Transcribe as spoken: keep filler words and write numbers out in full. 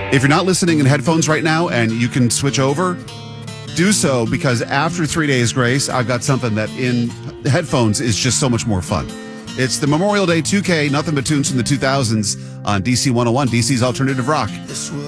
If you're not listening in headphones right now and you can switch over, do so, because after three days grace, I've got something that in headphones is just so much more fun. It's the Memorial Day two K, nothing but tunes from the two thousands on D C one oh one, D C's Alternative Rock.